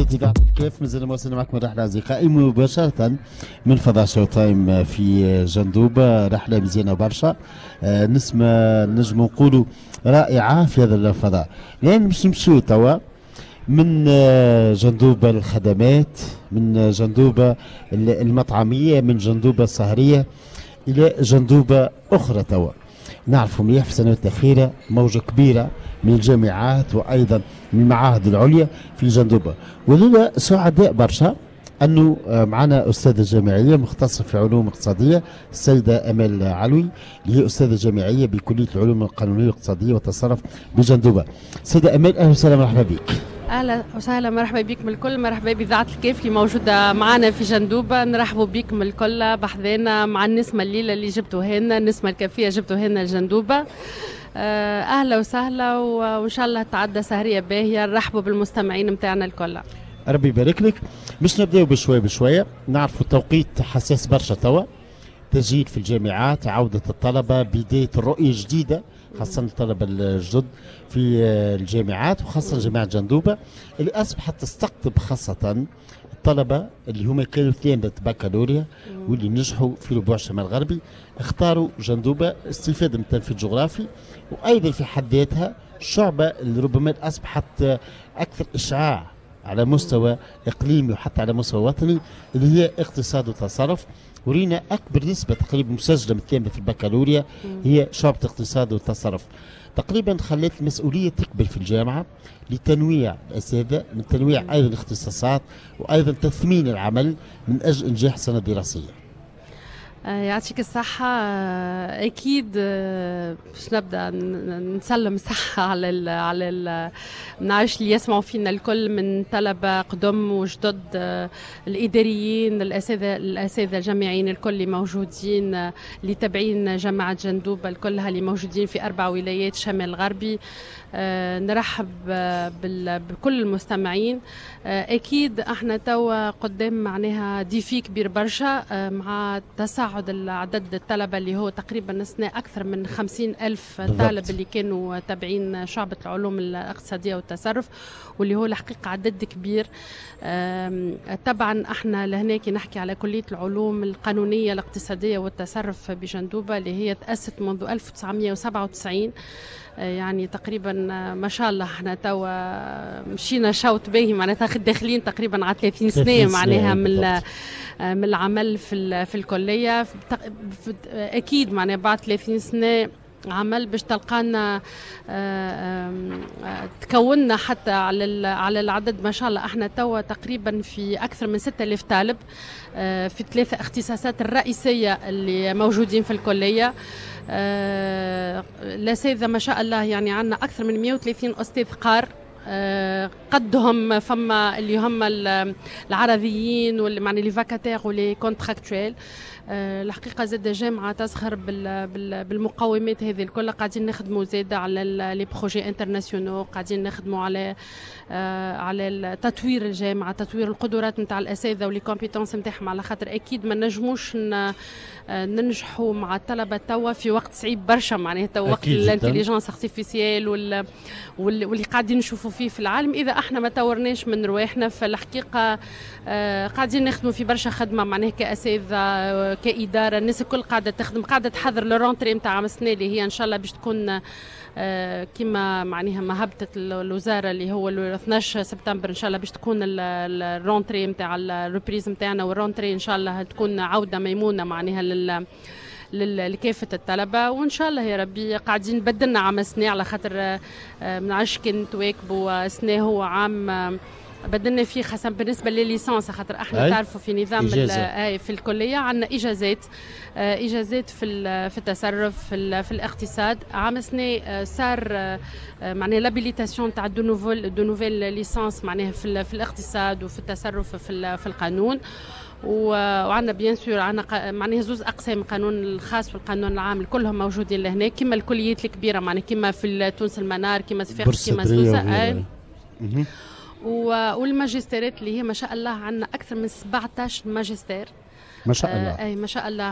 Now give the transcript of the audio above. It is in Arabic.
إذاعة الكيف مازال مواصلين معكم الرحلة أصدقائي مباشرة من فضاء شو تايم في جندوبة. رحلة مزيانة برشا، نسمة نجم نقولوا رائعة في هذا الفضاء، لأن باش نمشيو توا من جندوبة الخدمات، من جندوبة المطعمية، من جندوبة السهرية إلى جندوبة أخرى. توا نعرف مليح في السنوات الأخيرة موجة كبيرة من الجامعات وأيضا من المعاهد العليا في جندوبة، ولولا سعداء برشا أنه معنا أستاذة جامعية مختصة في علوم اقتصادية، السيدة أمال علوي، اللي هي أستاذة جامعية بكلية العلوم القانونية والاقتصادية والتصرف بجندوبة. سيدة أمال أهلا وسهلا، مرحبا بك. اهلا وسهلا، مرحبا بكم الكل، مرحبا باذاعه الكيف اللي موجوده معنا في جندوبه. نرحبوا بكم الكل بحذانا مع النسمه الليله اللي جبتوها لنا، النسمه الكافيه جبتوها لنا الجندوبه. اهلا وسهلا، وان شاء الله تعدى سهريه باهيه. نرحبوا بالمستمعين نتاعنا الكل. ربي يبارك لك. باش نبداو بشويه بشويه، نعرفوا التوقيت حساس برشا توا، تسجيل في الجامعات، عوده الطلبه، بدايه الرؤيه الجديده خاصة الطلبة الجدد في الجامعات، وخاصة جامعة جندوبة اللي أصبحت تستقطب خاصة الطلبة اللي هما كانوا ثانية بكالوريا واللي نجحوا في ربوع الشمال الغربي، اختاروا جندوبة استفادة من التنفيذ الجغرافي، وأيضا في حد ذاتها شعبة اللي ربما أصبحت أكثر إشعاع على مستوى إقليمي وحتى على مستوى وطني، اللي هي اقتصاد وتصرف. ورينا أكبر نسبة تقريبا مسجلة من الثانية في البكالوريا هي شعبة اقتصاد والتصرف. تقريبا خلت المسؤولية تكبر في الجامعة لتنويع الأساتذة، من تنويع أيضا الاختصاصات، وأيضا تثمين العمل من أجل إنجاح السنة الدراسية. يعطيك الصحة. أكيد باش نبدأ نسلم صحة على النعاش اللي يسمعوا فينا الكل، من طلبة قدم وجدد، الإداريين، الأساتذة الجامعيين الكل اللي موجودين، اللي تابعين جامعة جندوبة الكلها اللي موجودين في 4 ولايات شمال غربي. نرحب بكل المستمعين. أكيد احنا توا قدام معناها ديفي كبير برشا مع تصاعد عدد الطلبة اللي هو تقريبا نسنا أكثر من 50,000 طالب اللي كانوا تابعين شعبة العلوم الاقتصادية والتصرف، واللي هو الحقيقة عدد كبير. طبعا احنا لهناك نحكي على كلية العلوم القانونية الاقتصادية والتصرف بجندوبة، اللي هي تأسست منذ 1997. يعني تقريبا ما شاء الله احنا توا مشينا شوط باهي، معناتها داخلين تقريبا على 30 سنة معناها من العمل في الكلية. اكيد معناها بعد 30 سنة عمل باش تلقانا تكوننا حتى على العدد. ما شاء الله احنا توا تقريبا في اكثر من 6000 طالب في 3 اختصاصات الرئيسية اللي موجودين في الكلية. الأساتذة ما شاء الله يعني عندنا أكثر من 130 أستاذ قار، قدهم فما اللي هم العرضيين واللي معني لي فاكاتير ولي كونتراكتويل. الحقيقه زاد الجامعه تزخر بالمقومات هذه الكل. قاعدين نخدموا زاد على لي بروجي انترناسيونال، قاعدين نخدموا على تطوير الجامعه، تطوير القدرات نتاع الاساتذه ولي كومبيتونس نتاعهم، على خاطر اكيد ما نجموش ننجحوا مع الطلبه توا في وقت صعيب برشا، معناها توا وقت الانتليجنس ارتيفيسيال واللي قاعدين نشوفوا فيه في العالم اذا احنا ما طورناش من رواحنا. فالحقيقه قاعدين نخدموا في برشا خدمه معناها كاساتذه كاداره، الناس الكل قاعده تخدم، قاعده تحضر للرونتري نتاع عام السنه اللي هي ان شاء الله باش تكون كما معناها ما هبطت الوزاره اللي هو 12 سبتمبر ان شاء الله باش تكون الرونتري نتاع الريبريز نتاعنا، والرونتري ان شاء الله تكون عوده ميمونه معناها لكافة الطلبة. وإن شاء الله يا ربي قاعدين بدلنا عام سنة، على خاطر من عاش كان تواكبوا سنة هو عام بدلنا فيه خاصة بالنسبة للليسانس، خاطر احنا تعرفوا في نظام في الكلية عندنا إجازات في التصرف في الاقتصاد. عام سنة صار معناها لابيليتاسيون تاع دو نوفيل ليسانس معناها في الاقتصاد وفي التصرف في القانون. وعندنا بيان سور عندنا معناها 2 اقسام، القانون الخاص والقانون العام كلهم موجودين لهنا، كما الكليات الكبيره معناها كما في تونس المنار، كما صفاقس، كما سوسه. والماجستيرات اللي هي ما شاء الله عندنا اكثر من 17 ماجستير ما شاء الله. ما شاء الله